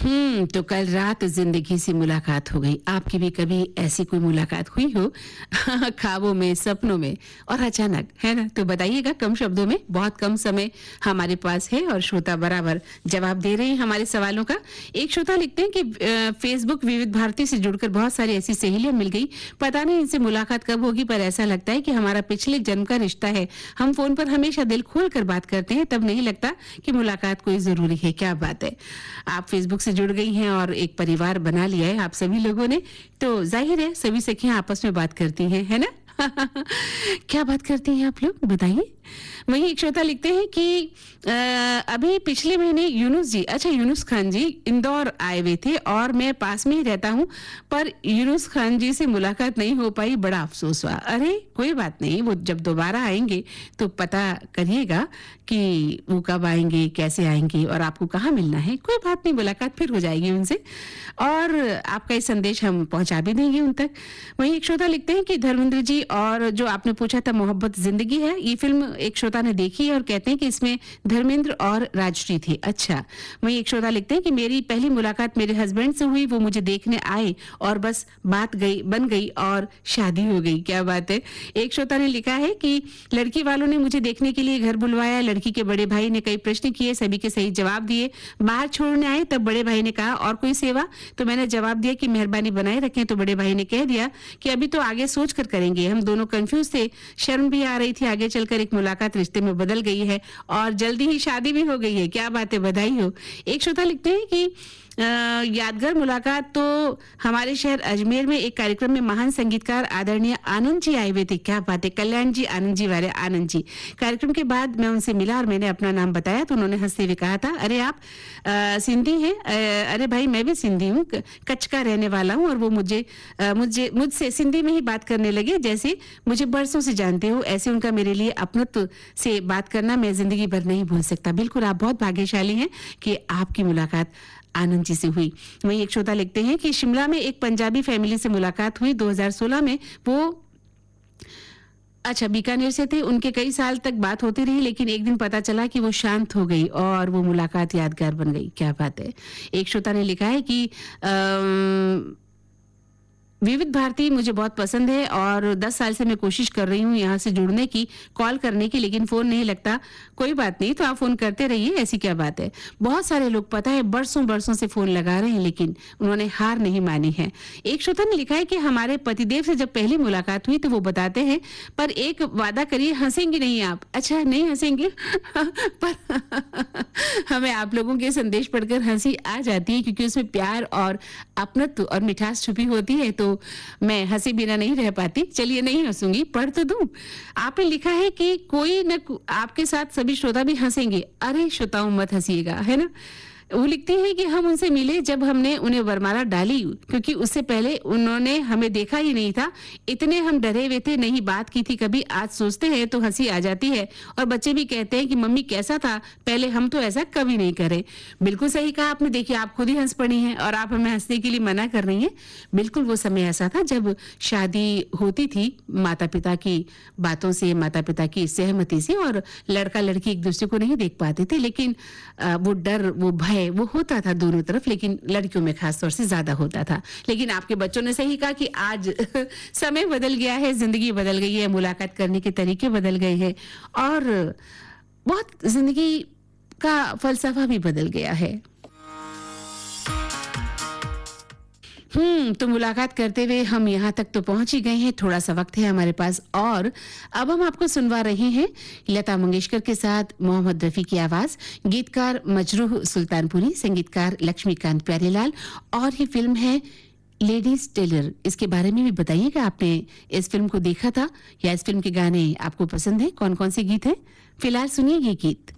तो कल रात जिंदगी से मुलाकात हो गई। आपकी भी कभी ऐसी कोई मुलाकात हुई हो ख्वाबों में, सपनों में और अचानक, है ना? तो बताइएगा कम शब्दों में। बहुत कम समय हमारे पास है और श्रोता बराबर जवाब दे रहे हैं हमारे सवालों का। एक श्रोता लिखते हैं कि फेसबुक विविध भारती से जुड़कर बहुत सारी ऐसी सहेलियां मिल गई, पता नहीं इनसे मुलाकात कब होगी, पर ऐसा लगता है कि हमारा पिछले जन्म का रिश्ता है। हम फोन पर हमेशा दिल खोल कर बात करते हैं, तब नहीं लगता कि मुलाकात कोई जरूरी है। क्या बात है, आप फेसबुक से जुड़ गई हैं और एक परिवार बना लिया है आप सभी लोगों ने, तो जाहिर है सभी सखियां आपस में बात करती हैं, है ना? क्या बात करती हैं आप लोग, बताइए। वहीं एक श्रोता लिखते हैं कि अभी पिछले महीने यूनुस खान जी इंदौर आए हुए थे और मैं पास में ही रहता हूं, पर यूनुस खान जी से मुलाकात नहीं हो पाई, बड़ा अफसोस हुआ। अरे कोई बात नहीं, वो जब दोबारा आएंगे तो पता करिएगा कि वो कब आएंगे, कैसे आएंगे और आपको कहाँ मिलना है। कोई बात नहीं, मुलाकात फिर हो जाएगी उनसे और आपका ये संदेश हम पहुंचा भी देंगे उन तक। वहीं एक श्रोता लिखते हैं कि धर्मेंद्र जी, और जो आपने पूछा था मोहब्बत जिंदगी है, ये फिल्म एक श्रोता ने देखी है और कहते हैं कि इसमें धर्मेंद्र और राजश्री थे। अच्छा। वहीं एक श्रोता लिखते हैं कि मेरी पहली मुलाकात मेरे हस्बैंड से हुई, वो मुझे देखने आए और बस बात बन गई और शादी हो गई। क्या बात है। एक श्रोता ने लिखा है कि लड़की वालों ने मुझे देखने के लिए घर बुलवाया, लड़की के बड़े भाई ने कई प्रश्न किए, सभी के सही जवाब दिए। बाहर छोड़ने आए तब बड़े भाई ने कहा और कोई सेवा, तो मैंने जवाब दिया कि मेहरबानी बनाए रखें, तो बड़े भाई ने कह दिया कि अभी तो आगे सोच कर करेंगे। हम दोनों कंफ्यूज थे, शर्म भी आ रही थी। आगे चलकर एक मुलाकात रिश्ते में बदल गई है और जल्दी ही शादी भी हो गई है। क्या बात है, बधाई हो। एक श्रोता लिखते हैं कि यादगार मुलाकात तो हमारे शहर अजमेर में एक कार्यक्रम में महान संगीतकार आदरणीय आनंद जी आए हुए थे। क्या बात है, कल्याण जी आनंद जी वाले आनंद जी। कार्यक्रम के बाद मैं उनसे मिला और मैंने अपना नाम बताया तो उन्होंने हंसते हुए कहा था, अरे आप सिंधी हैं? अरे भाई मैं भी सिंधी हूँ, कच्छ का रहने वाला हूँ। और वो मुझसे सिंधी में ही बात करने लगे जैसे मुझे बरसों से जानते हो। ऐसे उनका मेरे लिए अपनत्व से बात करना मैं जिंदगी भर नहीं भूल सकता। बिल्कुल, आप बहुत भाग्यशाली हैं कि आपकी मुलाकात आनंद जी से हुई। वहीं एक श्रोता लिखते हैं कि शिमला में एक पंजाबी फैमिली से मुलाकात हुई 2016 में। वो बीकानेर से थे। उनके कई साल तक बात होती रही, लेकिन एक दिन पता चला कि वो शांत हो गई और वो मुलाकात यादगार बन गई। क्या बात है। एक श्रोता ने लिखा है कि विविध भारती मुझे बहुत पसंद है और 10 साल से मैं कोशिश कर रही हूँ यहाँ से जुड़ने की, कॉल करने की, लेकिन फोन नहीं लगता। कोई बात नहीं, तो आप फोन करते रहिए, ऐसी क्या बात है। बहुत सारे लोग पता है बरसों से फोन लगा रहे हैं, लेकिन उन्होंने हार नहीं मानी है। एक श्रोता ने लिखा है कि हमारे पतिदेव से जब पहली मुलाकात हुई तो वो बताते हैं, पर एक वादा करिए, हंसेंगे नहीं आप। अच्छा, नहीं हंसेंगे पर हमें आप लोगों के संदेश पढ़कर हंसी आ जाती है, क्योंकि उसमें प्यार और अपनत्व और मिठास छुपी होती है, तो मैं हंसी बिना नहीं रह पाती। चलिए, नहीं हंसूंगी, पढ़ तो दूं। आपने लिखा है कि कोई न आपके साथ सभी श्रोता भी हंसेंगे। अरे श्रोताओं मत हंसिएगा, है ना। वो लिखती हैं कि हम उनसे मिले जब हमने उन्हें वरमाला डाली, क्योंकि उससे पहले उन्होंने हमें देखा ही नहीं था। इतने हम डरे हुए थे, नहीं बात की थी कभी। आज सोचते हैं तो हंसी आ जाती है और बच्चे भी कहते हैं कि मम्मी कैसा था पहले, हम तो ऐसा कभी नहीं करे। बिल्कुल सही कहा आपने। देखिए, आप खुद ही हंस पड़ी हैं और आप हमें हंसने के लिए मना कर रही हैं। बिल्कुल वो समय ऐसा था जब शादी होती थी माता पिता की बातों से, माता पिता की सहमति से, और लड़का लड़की एक दूसरे को नहीं देख पाते थे, लेकिन वो डर, वो भय वो होता था दोनों तरफ, लेकिन लड़कियों में खास तौर से ज्यादा होता था। लेकिन आपके बच्चों ने सही कहा कि आज समय बदल गया है, जिंदगी बदल गई है, मुलाकात करने के तरीके बदल गए हैं और बहुत जिंदगी का फलसफा भी बदल गया है। तो मुलाकात करते हुए हम यहाँ तक तो पहुंच ही गए हैं। थोड़ा सा वक्त है हमारे पास और अब हम आपको सुनवा रहे हैं लता मंगेशकर के साथ मोहम्मद रफी की आवाज, गीतकार मजरूह सुल्तानपुरी, संगीतकार लक्ष्मीकांत प्यारेलाल, और ये फिल्म है लेडीज टेलर। इसके बारे में भी बताइएगा, आपने इस फिल्म को देखा था या इस फिल्म के गाने आपको पसंद है, कौन कौन से गीत हैं। फिलहाल सुनिए ये गीत।